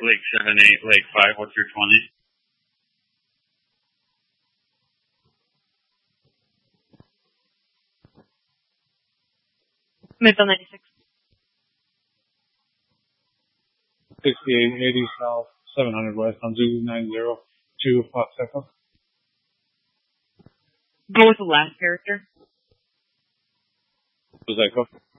Lake 78, Lake 5, what's your 20? Midville 96. 6880 South, 700 West on Zulu 902 Fox Echo. Go with the last character. Was Echo?